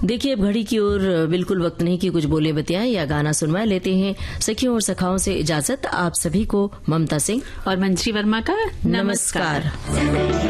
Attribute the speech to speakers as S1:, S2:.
S1: देखिए, अब घड़ी की ओर बिल्कुल वक्त नहीं कि कुछ बोले बतियाएं या गाना सुनवाए। लेते हैं सखियों और सखाओं से इजाजत। आप सभी को ममता सिंह
S2: और मंजरी वर्मा का नमस्कार।